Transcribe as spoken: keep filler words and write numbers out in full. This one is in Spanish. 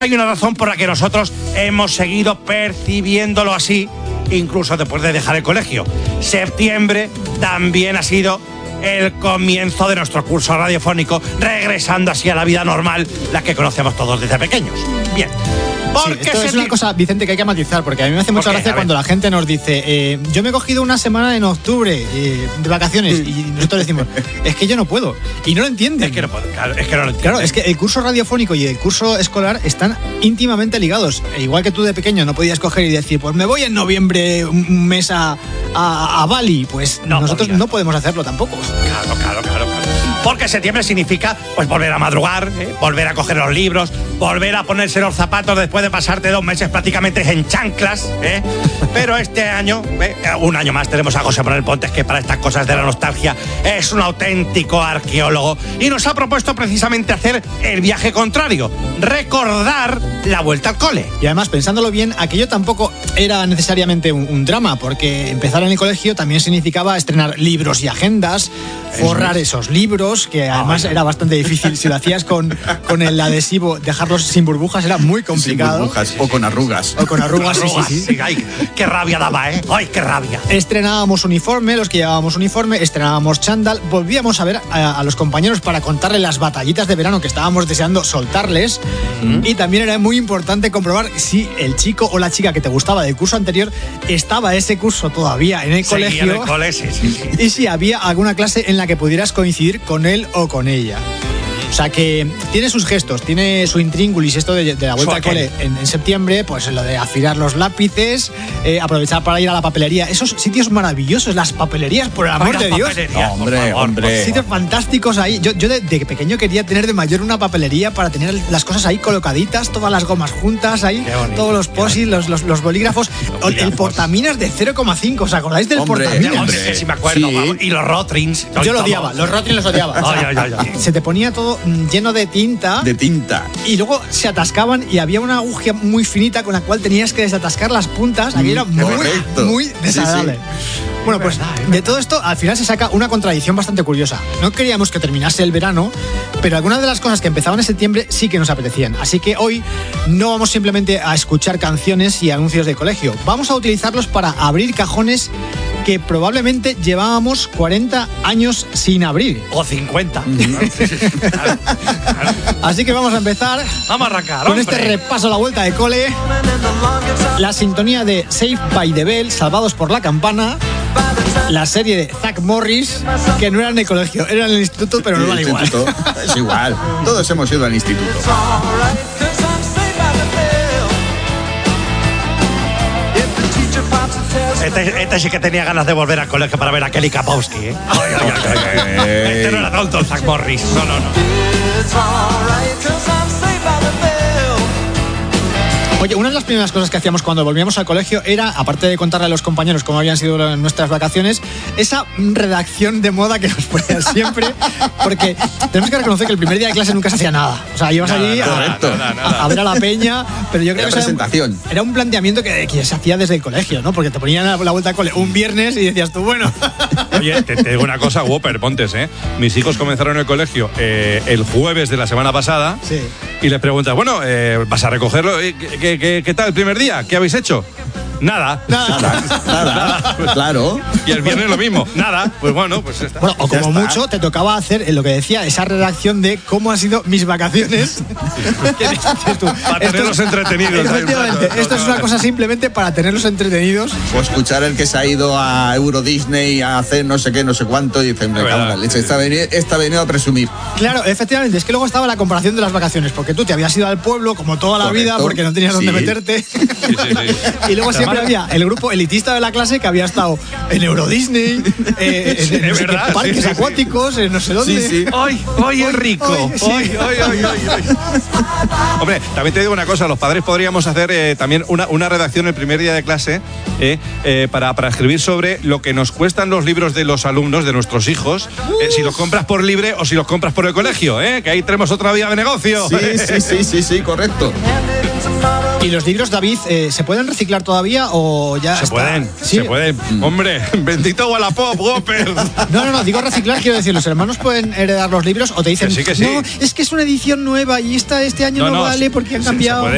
hay una razón por la que nosotros hemos seguido percibiéndolo así, incluso después de dejar el colegio. Septiembre también ha sido el comienzo de nuestro curso radiofónico, regresando así a la vida normal, la que conocemos todos desde pequeños. Bien. Sí, esto es una cosa, Vicente, que hay que matizar, porque a mí me hace mucha gracia cuando la gente nos dice, eh, yo me he cogido una semana en octubre eh, de vacaciones, y nosotros decimos, es que yo no puedo, y no lo entienden. Es que no puedo, claro, es que no lo entienden. Claro, es que el curso radiofónico y el curso escolar están íntimamente ligados. E igual que tú de pequeño no podías coger y decir, pues me voy en noviembre un mes a, a, a Bali, pues no, nosotros podía. No podemos hacerlo tampoco. Claro, claro, claro, claro. Porque septiembre significa pues volver a madrugar, ¿eh? volver a coger los libros, volver a ponerse los zapatos después de pasarte dos meses prácticamente en chanclas, ¿eh? Pero este año, ¿eh? un año más, tenemos a José Manuel Pontes, que para estas cosas de la nostalgia es un auténtico arqueólogo, y nos ha propuesto precisamente hacer el viaje contrario, recordar la vuelta al cole. Y además, pensándolo bien, aquello tampoco era necesariamente un, un drama, porque empezar en el colegio también significaba estrenar libros y agendas, forrar esos libros, que además era bastante difícil. Si lo hacías con, con el adhesivo, dejarlos sin burbujas era muy complicado. Sin burbujas, o con arrugas. O con arrugas, sí, arrugas, sí, sí. sí. Ay, qué rabia daba, ¿eh? Ay, qué rabia. Estrenábamos uniforme, los que llevábamos uniforme, estrenábamos chándal, volvíamos a ver a, a los compañeros para contarles las batallitas de verano que estábamos deseando soltarles. Mm. Y también era muy importante comprobar si el chico o la chica que te gustaba del curso anterior estaba ese curso todavía en el Seguía colegio. En el cole, sí, sí, sí. Y si había alguna clase en la que pudieras coincidir con él o con ella. O sea que tiene sus gestos, tiene su intríngulis, esto de, de la vuelta al cole en, en septiembre, pues lo de afilar los lápices, eh, aprovechar para ir a la papelería. Esos sitios maravillosos, las papelerías, por el amor de Dios. No, hombre, hombre. Sitios fantásticos ahí. Yo, yo de, de pequeño quería tener de mayor una papelería para tener las cosas ahí colocaditas, todas las gomas juntas ahí, bonito, todos los posis, los, los, los bolígrafos, el, el portaminas de cero coma cinco, ¿os acordáis del hombre, portaminas? Hombre, sí me acuerdo. Sí. Y los Rotrins. Yo lo odiaba, los Rotrins los odiaba. Ay, ay, ay, ay. Se te ponía todo lleno de tinta. De tinta. Y luego se atascaban y había una aguja muy finita con la cual tenías que desatascar las puntas. Aquí era muy, muy desagradable. Sí, sí. Bueno, pues de todo esto al final se saca una contradicción bastante curiosa. No queríamos que terminase el verano, pero algunas de las cosas que empezaban en septiembre sí que nos apetecían. Así que hoy no vamos simplemente a escuchar canciones y anuncios de colegio. Vamos a utilizarlos para abrir cajones que probablemente llevábamos cuarenta años sin abrir. O cincuenta. Claro, claro. Así que vamos a empezar. Vamos a arrancar, con hombre. este repaso a la vuelta de cole. La sintonía de Saved by the Bell, Salvados por la Campana. La serie de Zach Morris, que no era en el colegio, era en el instituto, pero no vale igual. Es igual. Todos hemos ido al instituto. Este, este sí que tenía ganas de volver al colegio para ver a Kelly Kapowski, ¿eh? Ay, ay, ay, ay, ay. Este no era tonto, el Zach Morris. No, no, no. Oye, una de las primeras cosas que hacíamos cuando volvíamos al colegio era, aparte de contarle a los compañeros cómo habían sido nuestras vacaciones, esa redacción de moda que nos ponían siempre, porque tenemos que reconocer que el primer día de clase nunca se hacía nada. O sea, ibas nada, allí nada, a, nada, nada. a, a ver a la peña, pero yo creo la que presentación. Era, un, era un planteamiento que, que se hacía desde el colegio, ¿no? Porque te ponían a la vuelta al cole un viernes y decías tú, bueno... Oye, te, te digo una cosa, Whopper, Pontes, ¿eh? Mis hijos comenzaron el colegio eh, el jueves de la semana pasada. Sí. Y les preguntas, bueno, eh, ¿vas a recogerlo? ¿Qué, qué, qué, ¿Qué tal el primer día? ¿Qué habéis hecho? Nada. Nada. Nada. Nada. Pues, claro. Y el viernes lo mismo. Nada. Pues bueno, pues está. Bueno, o como mucho te tocaba hacer lo que decía, esa redacción de cómo han sido mis vacaciones. ¿Qué dices tú? Para tenerlos esto, entretenidos. Efectivamente, esto es una cosa simplemente para tenerlos entretenidos. O escuchar el que se ha ido a Euro Disney a hacer no sé qué, no sé cuánto, y dicen, me cago en la leche, esta ha venido a presumir. Claro, efectivamente, es que luego estaba la comparación de las vacaciones, porque tú te habías ido al pueblo como toda la Correcto. vida, porque no tenías Sí. dónde meterte. Sí, sí, sí. Y luego siempre había el grupo elitista de la clase que había estado en Euro Disney, eh, en, Sí, en no sé verdad, qué parques sí, sí, acuáticos, en no sé dónde. Sí, sí. ¡Ay, ay, es rico! Ay, sí. ¡Ay, ay, ay, ay, ay! Hombre, también te digo una cosa, los padres podríamos hacer eh, también una, una redacción el primer día de clase eh, eh, para, para escribir sobre lo que nos cuestan los libros de los alumnos, de nuestros hijos, eh, si los compras por libre o si los compras por el colegio, eh, que ahí tenemos otra vía de negocio. Sí, sí, sí, sí, sí, correcto. ¿Y los libros, David, eh, se pueden reciclar todavía o ya Se está? pueden, ¿Sí? se pueden. Mm. Hombre, bendito Wallapop, Whopper. No, no, no, digo reciclar, quiero decir, los hermanos pueden heredar los libros o te dicen, Que sí, que sí. no, es que es una edición nueva y esta este año no, No, no, vale porque han se- cambiado. Se puede,